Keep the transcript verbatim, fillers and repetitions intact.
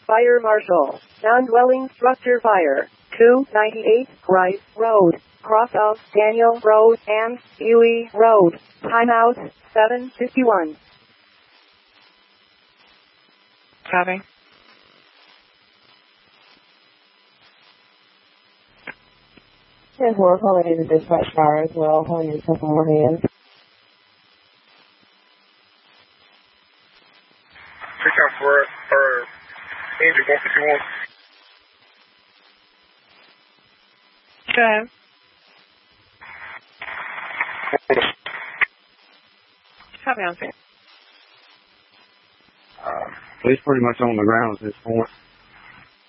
Fire Marshal. Non-dwelling structure fire. two ninety-eight Rice Road. Cross of Daniel Road and Huey Road. Timeout seven fifty-one. Copy. And we're calling in the dispatch tower as well, calling in a couple more hands. Pick up for uh, engine one fifty-one. Go ahead. Copy on, sir. Uh, he's pretty much on the ground at this point.